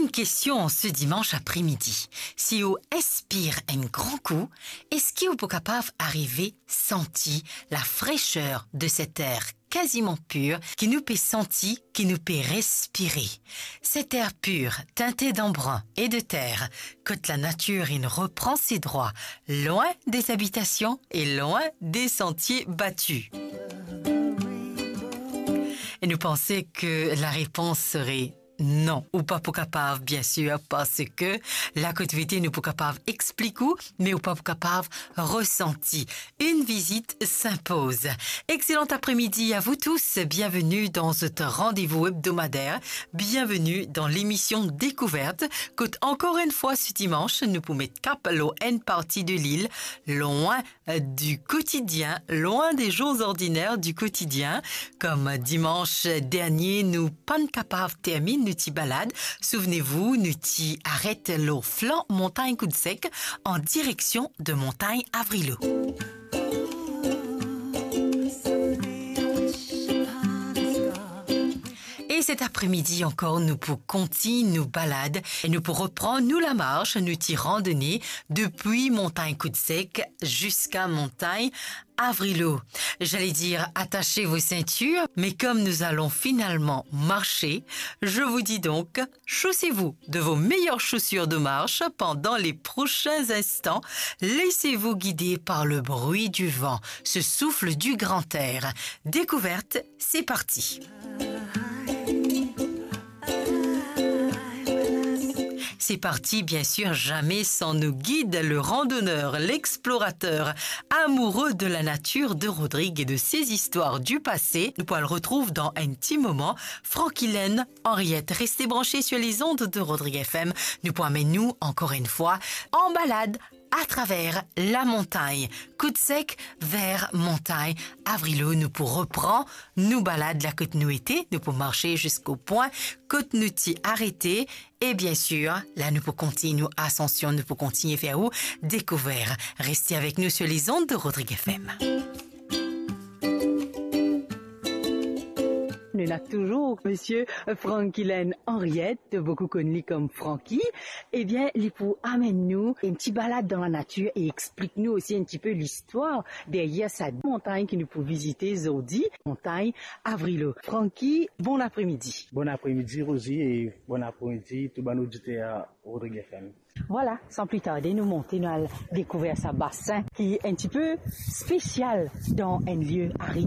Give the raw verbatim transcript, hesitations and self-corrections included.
une question en ce dimanche après-midi. Si vous expire un grand coup, est-ce que vous êtes capable d'arriver sentir la fraîcheur de cet air quasiment pur qui nous peut sentir, qui nous peut respirer? Cet air pur, teinté d'embrun et de terre, que la nature il reprend ses droits, loin des habitations et loin des sentiers battus. Et nous pensons que la réponse serait non, ou pas pour capable, bien sûr, parce que la collectivité n'est pas capable d'expliquer, mais ou pas capable de ressentir. Une visite s'impose. Excellent après-midi à vous tous. Bienvenue dans ce rendez-vous hebdomadaire. Bienvenue dans l'émission Découverte. Que encore une fois ce dimanche, nous pouvons mettre cap à une partie de l'île, loin du quotidien, loin des jours ordinaires du quotidien. Comme dimanche dernier, nous pas capables de terminer nous t'y balade. Souvenez-vous, nous t'y arrête l'eau flanc montagne coup de sec en direction de montagne Avrilo. Et cet après-midi encore, nous pour continuer nous balade et nous pour reprendre nous la marche, nous t'y randonnée depuis montagne coup de sec jusqu'à montagne Avrilo. J'allais dire attachez vos ceintures, mais comme nous allons finalement marcher, je vous dis donc, chaussez-vous de vos meilleures chaussures de marche pendant les prochains instants. Laissez-vous guider par le bruit du vent, ce souffle du grand air. Découverte, c'est parti. C'est parti, bien sûr, jamais sans nos guides, le randonneur, l'explorateur, amoureux de la nature de Rodrigue et de ses histoires du passé. Nous pourrons le retrouver dans un petit moment. Franquilène, Henriette, restez branchés sur les ondes de Rodrigue F M. Nous pourrons amener nous, encore une fois, en balade à travers la montagne. Coup de sec vers montagne Avrilo, nous pour reprendre, nous balade la côte nous été, nous pour marcher jusqu'au point côte nous t'y arrêter. Et bien sûr, là, nous pour continuer ascension, nous pour continuer vers où découvrir. Restez avec nous sur les ondes de Rodrigue F M. On a toujours monsieur Franquilène Henriette, beaucoup connu comme Francky. Eh bien, il pour amène nous une petite balade dans la nature et explique nous aussi un petit peu l'histoire derrière cette montagne que nous pouvons visiter aujourd'hui, montagne Avrilo. Francky, bon après-midi. Bon après-midi Rosie et bon après-midi tout le monde auditeurs Rodrigue F M. Voilà, sans plus tarder, nous montons, nous allons découvrir ce bassin qui est un petit peu spécial dans un lieu aride.